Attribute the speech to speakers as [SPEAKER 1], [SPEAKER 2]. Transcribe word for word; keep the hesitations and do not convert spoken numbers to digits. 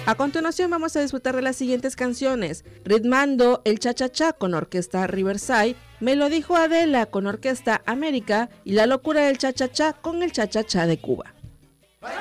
[SPEAKER 1] A continuación vamos a disfrutar de las siguientes canciones: Ritmando el Cha-Cha-Cha con Orquesta Riverside, Me lo dijo Adela con Orquesta América y La locura del Cha-Cha-Cha con el Cha-Cha-Cha de Cuba.